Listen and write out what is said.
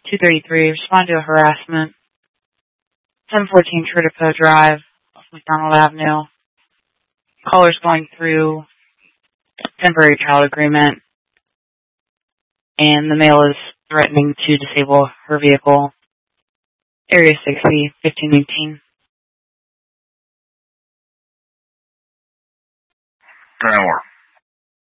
233, respond to a harassment. 714 Tritipo Drive, off McDonald Avenue. Caller's going through temporary child agreement, and the male is threatening to disable her vehicle. Area 60, 1518. Turn on more.